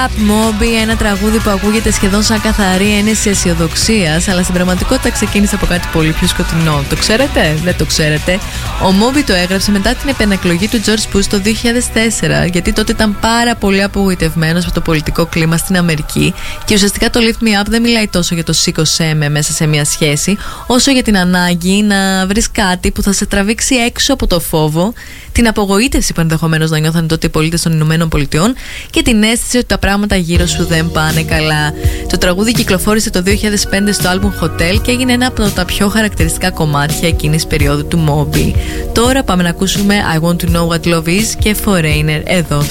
Up Moby, ένα τραγούδι που ακούγεται σχεδόν σαν καθαρή ένεση αισιοδοξίας, αλλά στην πραγματικότητα ξεκίνησε από κάτι πολύ πιο σκοτεινό. Το ξέρετε? Δεν το ξέρετε? Ο Moby το έγραψε μετά την επανεκλογή του George Bush το 2004, γιατί τότε ήταν πάρα πολύ απογοητευμένος από το πολιτικό κλίμα στην Αμερική και ουσιαστικά το Lift Me Up δεν μιλάει τόσο για το σήκωσέ με μέσα σε μια σχέση, όσο για την ανάγκη να βρεις κάτι που θα σε τραβήξει έξω από το φόβο, την απογοήτευση που ενδεχομένως να νιώθανε τότε οι πολίτες των Ηνωμένων Πολιτειών και την αίσθηση ότι τα πράγματα γύρω σου δεν πάνε καλά. Το τραγούδι κυκλοφόρησε το 2005 στο άλμπουμ Hotel και έγινε ένα από τα πιο χαρακτηριστικά κομμάτια εκείνης περίοδου του Moby. Τώρα πάμε να ακούσουμε I Want to Know What Love Is και Foreigner εδώ.